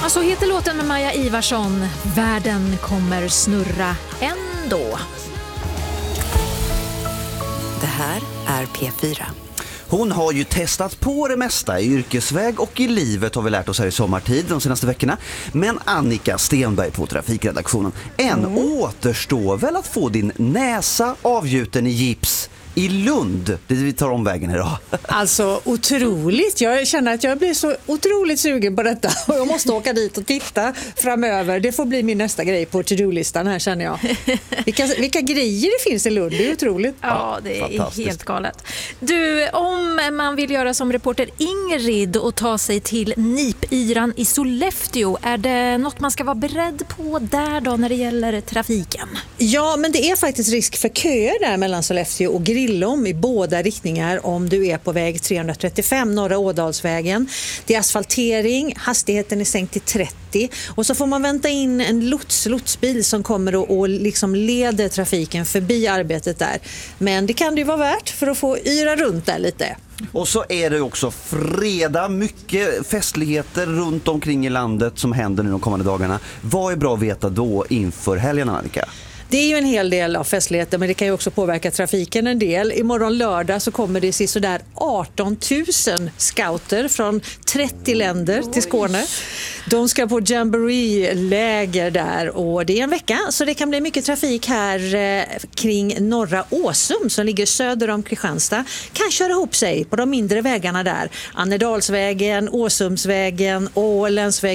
Så heter låten med Maja Ivarsson. Världen kommer snurra ändå. Det här är P4. Hon har ju testat på det mesta i yrkesväg och i livet, har vi lärt oss här i sommartid de senaste veckorna. Men Annika Stenberg på trafikredaktionen, återstår väl att få din näsa avgjuten i gips i Lund. Det vi tar om vägen idag. Alltså otroligt. Jag känner att jag blir så otroligt sugen på detta. Och jag måste åka dit och titta framöver. Det får bli min nästa grej på to-do-listan här, känner jag. Vilka grejer det finns i Lund. Det är otroligt. Ja, det är helt galet. Du, om man vill göra som reporter Ingrid och ta sig till Nipyran i Sollefteå, är det något man ska vara beredd på där då när det gäller trafiken? Ja, men det är faktiskt risk för köer där mellan Sollefteå och Grillom i båda riktningar om du är på väg 335 Norra Ådalsvägen. Det är asfaltering, hastigheten är sänkt till 30 och så får man vänta in en lotsbil som kommer och liksom leder trafiken förbi arbetet där. Men det kan det ju vara värt för att få yra runt där lite. Och så är det också fredag, mycket festligheter runt omkring i landet som händer nu de kommande dagarna. Vad är bra att veta då inför helgen, Annika? Det är ju en hel del av festligheter, men det kan ju också påverka trafiken en del. Imorgon lördag så kommer det sådär 18 000 scouter från 30 länder till Skåne. De ska på jamboree-läger där och det är en vecka, så det kan bli mycket trafik här kring Norra Åsum som ligger söder om Kristianstad. Kan köra ihop sig på de mindre vägarna där. Annedalsvägen, Åsumsvägen, Ålänsväg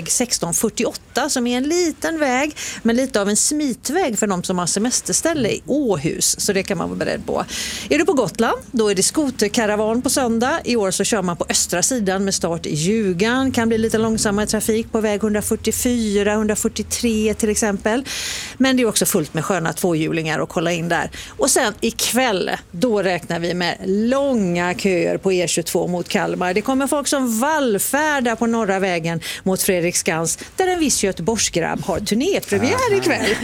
1648 som är en liten väg men lite av en smitväg för de som har semesterställe i Åhus, så det kan man vara beredd på. Är du på Gotland, då är det skoterkaravan på söndag. I år så kör man på östra sidan med start i Ljugan. Kan bli lite långsammare trafik på väg 144, 143 till exempel. Men det är också fullt med sköna tvåhjulingar att kolla in där. Och sen ikväll, då räknar vi med långa köer på E22 mot Kalmar. Det kommer folk som vallfärdar på norra vägen mot Fredriksskans, där en viss Göteborgsgrabb har turnépremiär ikväll.